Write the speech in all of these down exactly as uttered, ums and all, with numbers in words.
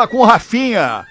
Pimba com o Rafinha.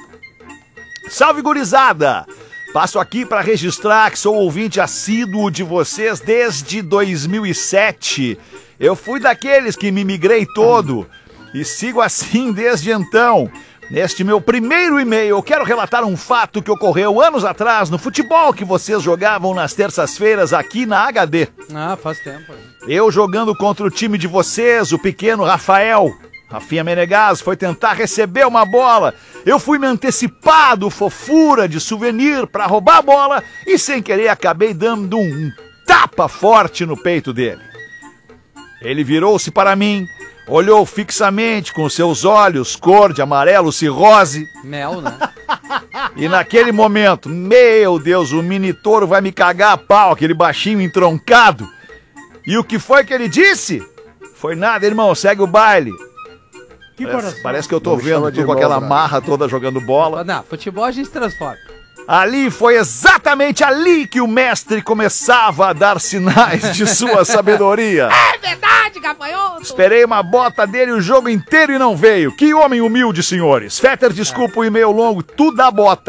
Salve, gurizada! Passo aqui para registrar que sou ouvinte assíduo de vocês desde dois mil e sete. Eu fui daqueles que me migrei todo e sigo assim desde então. Neste meu primeiro e-mail, eu quero relatar um fato que ocorreu anos atrás no futebol que vocês jogavam nas terças-feiras aqui na H D. Ah, faz tempo. Eu jogando contra o time de vocês, o pequeno Rafael. Rafinha Menegas foi tentar receber uma bola. Eu fui me antecipado, fofura de souvenir para roubar a bola e sem querer acabei dando um tapa forte no peito dele. Ele virou-se para mim, olhou fixamente com seus olhos cor de amarelo cirrose. Mel, né? E naquele momento, meu Deus, o mini touro vai me cagar a pau, aquele baixinho entroncado. E o que foi que ele disse? Foi nada, irmão, segue o baile. Que Parece, parece que eu tô Não vendo tu com aquela marra toda jogando bola. Não, futebol a gente transforma. Ali foi exatamente ali que o mestre começava a dar sinais de sua sabedoria. É verdade, gafanhoto! Esperei uma bota dele o jogo inteiro e não veio. Que homem humilde, senhores. Fetter, desculpa o e-mail longo, tu dá bota.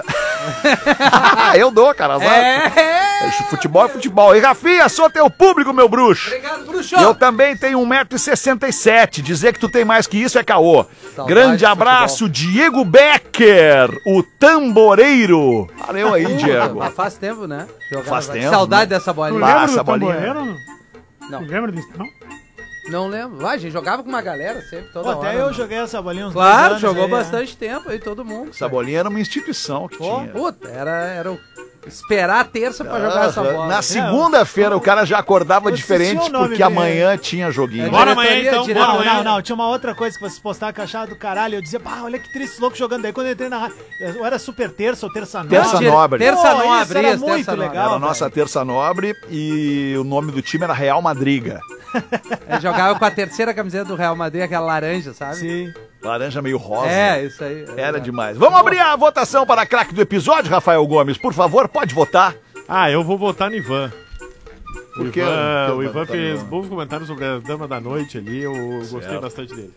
Eu dou, cara. É. Futebol é futebol. E Rafinha, sou teu público, meu bruxo. Obrigado, bruxo. Eu também tenho um metro e sessenta e sete. Dizer que tu tem mais que isso é caô. Saudade Grande de abraço, Diego Becker, o tamboreiro. Valeu aí, Diego. Mas faz tempo, né? Jogava Faz vai. tempo, Saudade né? dessa Tu bolinha. Passa lembra a do bolinha. tamboreiro ou não? Não. Tu lembra disso, não? Não lembro. Vai, a gente jogava com uma galera sempre, toda Pô, hora. até eu né? joguei essa bolinha uns dois Claro, anos jogou aí, né? bastante tempo aí, todo mundo. Essa bolinha era uma instituição que Pô, tinha. Puta, era, era o... esperar a terça pra jogar essa bola. Na segunda-feira o cara já acordava eu diferente esqueci o nome porque dele. amanhã tinha joguinho. É, Bora amanhã diretoria, então, diretoria. bora Não, amanhã. não, não. Tinha uma outra coisa que vocês postaram que eu achava do caralho. Eu dizia, pá, olha que triste louco jogando. Daí quando eu entrei na rádio, eu era super terça ou terça nobre. Terça Dire- nobre. Terça Pô, nobre, isso era isso, muito terça nobre. legal. Era a nossa terça nobre e o nome do time era Real Madriga. Eu jogava com a terceira camiseta do Real Madrid, aquela laranja, sabe? Sim. Laranja meio rosa. É, isso aí. Era demais. Vamos abrir a votação para a craque do episódio, Rafael Gomes. Por favor, pode votar. Ah, eu vou votar no Ivan. Por o quê? Ivan, Por o que Ivan votar no fez Ivan? bons comentários sobre a Dama da Noite ali, eu gostei Certo. bastante dele.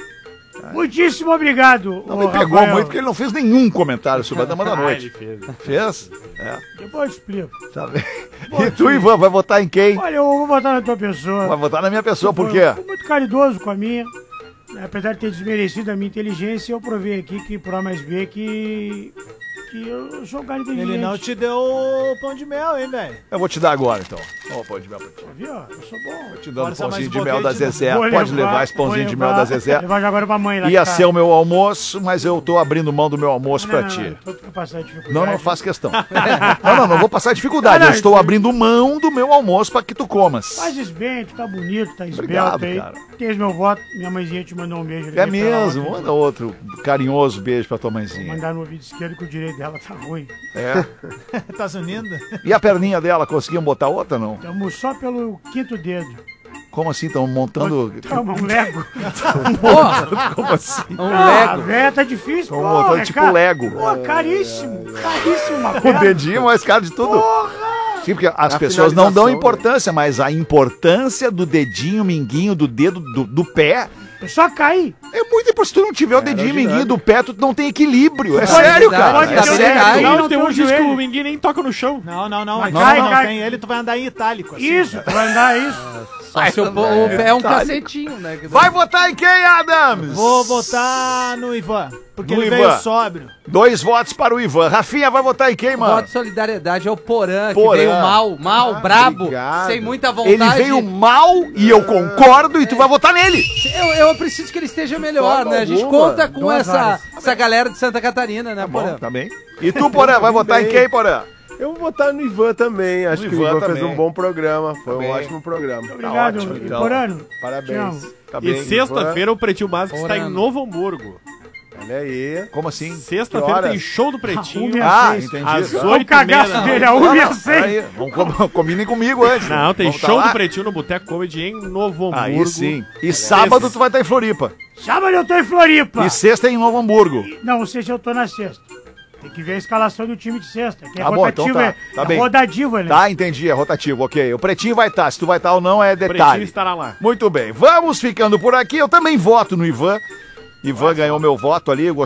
Muitíssimo obrigado. Não ô, me pegou Rafael. muito porque ele não fez nenhum comentário sobre a Dama da Ah, Noite. ele fez. Fez? É. Depois eu explico. Tá bem. E tu, Ivan, vai votar em quem? Olha, eu vou votar na tua pessoa. Vai votar na minha pessoa, por Foi- quê? Foi muito caridoso com a minha. Apesar de ter desmerecido a minha inteligência, eu provei aqui que por A mais B que, que eu sou um cara inteligente. Ele não te deu o pão de mel, hein, velho? Eu vou te dar agora, então. Ó, pão de mel pra ti. Viu? Eu sou bom. Vou te dando Força pãozinho mais de um mel da pouquinho, Zezé. Vou Pode levar esse pãozinho vou de mel levar- da Zezé. Levar já agora pra mãe lá. Ia que tá- ser o meu almoço, mas eu tô abrindo mão do meu almoço Não, pra não, ti. não, tô pra passar dificuldade. Não, não faço questão. Não, não, não vou passar dificuldade. Ah, não, Eu estou isso- abrindo mão do meu almoço pra que tu comas. Fazes bem, tu tá bonito, tá esbelto Obrigado, aí. cara. Tens meu voto, minha mãezinha te mandou um beijo. É liguei pra ela mesmo, ontem. manda outro carinhoso beijo pra tua Vou mãezinha. mandar no ouvido esquerdo que o direito dela tá ruim. É. Tá se unindo? E a perninha dela, conseguiam botar outra, não? Estamos só pelo quinto dedo. Como assim? Estão montando... Calma, um Lego. Porra, Como assim? um Ah, Lego. velho, tá difícil, Estão pô. montando é tipo caro. Lego. Pô, caríssimo. Caríssimo, uma O perna. dedinho mais caro de tudo. Porra! Sim, porque as A pessoas não dão finalização, importância, mas a importância do dedinho, minguinho, do dedo, do, do pé, É só cair. é muito importante. Se tu não tiver o dedinho, minguinho do pé, tu não tem equilíbrio. É Pode- sério, pode- cara. pode É ter um sério. detalhe. Não, Não, não tem tem um o disco que joelho. o ninguém nem toca no chão. Não, não, não. Mas Não, cai, não, cai. tem ele, tu vai andar em itálico. Assim. Isso, tu vai andar isso. Só se o, po- o pé é um cacetinho, né? que- Vai votar em quem, Adams? Vou votar no Ivan, porque No ele Ivan. veio sóbrio. Dois votos para o Ivan. Rafinha vai votar em quem, O mano? voto de solidariedade é o Porã, que Porã. veio mal, mal, brabo, obrigado. sem muita vontade. Ele veio mal e eu concordo e tu vai votar nele. Eu, eu preciso que ele esteja melhor, forma né? A gente alguma. conta com Duas essa, horas. essa galera de Santa Catarina, né, Porã? Tá bem. E tu, Porã, vai votar em bem. quem, Porã? Eu vou votar no Ivan também. Acho No que o Ivan Ivan fez também. um bom programa. Foi Também. um ótimo programa. Obrigado, ótimo, então. Porano. Te Parabéns. amo. Tá E bem. sexta-feira o Pretinho Básico está em Orando. Novo Hamburgo. Olha aí. Como assim? Que Sexta-feira horas? tem show do Pretinho. Arrume Ah, seis. entendi. Às Tá. Olha o oito e meia cagaço da dele, noite. a um e a Aí, seis. vamos com- combinem comigo antes. Não, tem Vamos tá show lá? do Pretinho no Boteco Comedy em Novo Hamburgo. Aí sim. E sábado tu vai estar em Floripa. Sábado eu tô em Floripa. E sexta é em Novo Hamburgo. Não, não sei se eu tô na sexta. Tem que ver a escalação do time de sexta, que é Tá bom, então rotativo, tá. é, Tá é bem. rodativo, né? Tá, entendi, é rotativo, ok. O Pretinho vai estar, se tu vai estar ou não é O Pretinho detalhe. estará lá. Muito bem, vamos ficando por aqui. Eu também voto no Ivan. Ivan ganhou meu voto ali, eu